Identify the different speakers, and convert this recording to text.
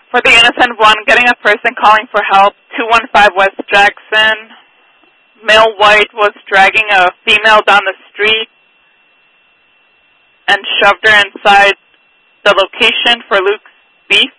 Speaker 1: For the innocent one, getting a person calling for help, 215 West Jackson. Male white was dragging a female down the street and shoved her inside the location for Luke's Beef.